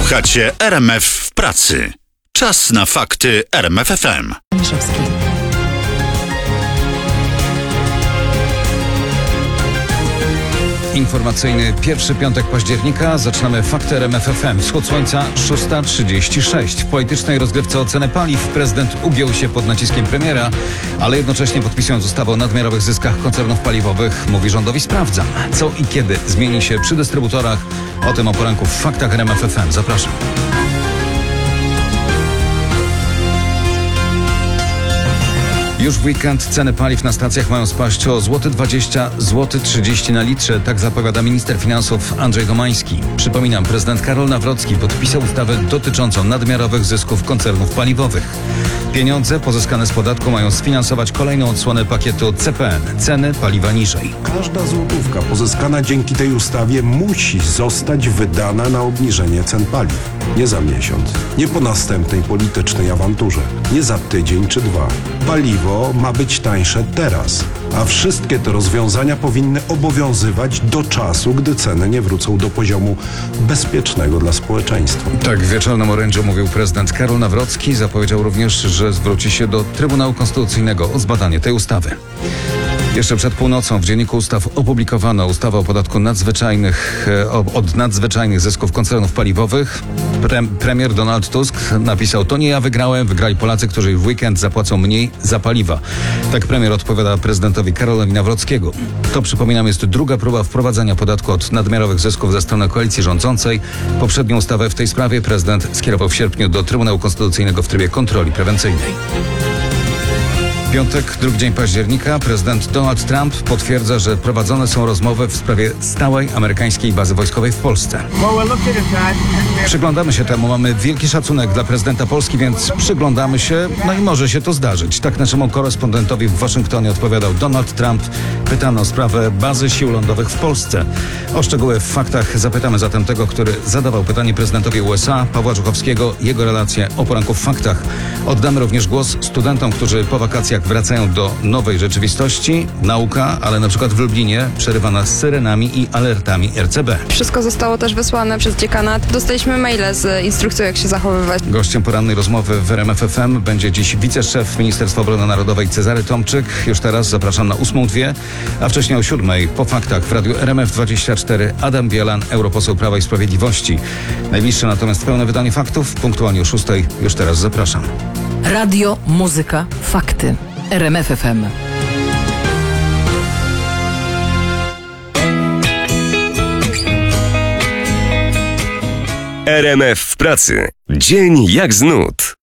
Słuchacie RMF w pracy. Czas na fakty RMF FM. Informacyjny pierwszy piątek października. Zaczynamy fakty RMF FM. Wschód słońca 6:36. W politycznej rozgrywce o cenę paliw prezydent ugiął się pod naciskiem premiera, ale jednocześnie podpisując ustawę o nadmiarowych zyskach koncernów paliwowych, mówi rządowi: sprawdzam, co i kiedy zmieni się przy dystrybutorach. O tym o poranku w faktach RMF FM. Zapraszam. Już w weekend ceny paliw na stacjach mają spaść o 20 zł, 30 zł na litrze, tak zapowiada minister finansów Andrzej Domański. Przypominam, prezydent Karol Nawrocki podpisał ustawę dotyczącą nadmiarowych zysków koncernów paliwowych. Pieniądze pozyskane z podatku mają sfinansować kolejną odsłonę pakietu CPN – ceny paliwa niżej. Każda złotówka pozyskana dzięki tej ustawie musi zostać wydana na obniżenie cen paliw. Nie za miesiąc, nie po następnej politycznej awanturze, nie za tydzień czy dwa. Paliwo ma być tańsze teraz, a wszystkie te rozwiązania powinny obowiązywać do czasu, gdy ceny nie wrócą do poziomu bezpiecznego dla społeczeństwa. Tak w wieczornym orędziu mówił prezydent Karol Nawrocki. Zapowiedział również, że zwróci się do Trybunału Konstytucyjnego o zbadanie tej ustawy. Jeszcze przed północą w Dzienniku Ustaw opublikowano ustawę o podatku od nadzwyczajnych zysków koncernów paliwowych. Premier Donald Tusk napisał: to nie ja wygrałem, wygrali Polacy, którzy w weekend zapłacą mniej za paliwa. Tak premier odpowiada prezydentowi Karolowi Nawrockiemu. To, przypominam, jest druga próba wprowadzenia podatku od nadmiarowych zysków ze strony koalicji rządzącej. Poprzednią ustawę w tej sprawie prezydent skierował w sierpniu do Trybunału Konstytucyjnego w trybie kontroli prewencyjnej. Piątek, drugi dzień października. Prezydent Donald Trump potwierdza, że prowadzone są rozmowy w sprawie stałej amerykańskiej bazy wojskowej w Polsce. Przyglądamy się temu. Mamy wielki szacunek dla prezydenta Polski, więc przyglądamy się, no i może się to zdarzyć. Tak naszemu korespondentowi w Waszyngtonie odpowiadał Donald Trump, pytany o sprawę bazy sił lądowych w Polsce. O szczegóły w faktach zapytamy zatem tego, który zadawał pytanie prezydentowi USA, Pawła Żuchowskiego. Jego relacje o poranku w faktach. Oddamy również głos studentom, którzy po wakacjach wracają do nowej rzeczywistości. Nauka, ale na przykład w Lublinie przerywana syrenami i alertami RCB. Wszystko zostało też wysłane przez dziekanat. Dostaliśmy maile z instrukcją, jak się zachowywać. Gościem porannej rozmowy w RMF FM będzie dziś wiceszef Ministerstwa Obrony Narodowej Cezary Tomczyk. Już teraz zapraszam na 8:02, a wcześniej o 7:00 po faktach w radiu RMF24 Adam Bielan, europoseł Prawa i Sprawiedliwości. Najbliższe natomiast pełne wydanie faktów punktualnie o 6:00. Już teraz zapraszam. Radio, muzyka, fakty. RMF FM. RMF w pracy. Dzień jak z nut.